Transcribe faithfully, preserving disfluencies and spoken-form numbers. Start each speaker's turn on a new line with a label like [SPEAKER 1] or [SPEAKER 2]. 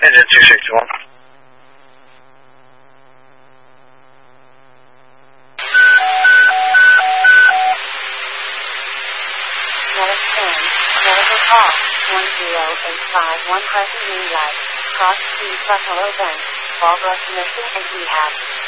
[SPEAKER 1] Engine two sixty-one.
[SPEAKER 2] Nellis Medical Call, one zero eight five one Crescent Green Light, Cross Street, Buffalo Bank, Fallbrook Nursing and Rehab.